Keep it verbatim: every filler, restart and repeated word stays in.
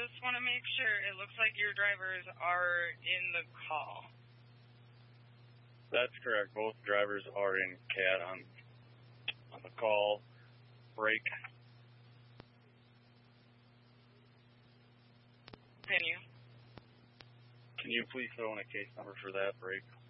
just want to make sure. It looks like your drivers are in the call. That's correct. Both drivers are in C A T on, on the call. Break. Continue. Can you please throw in a case number for that break?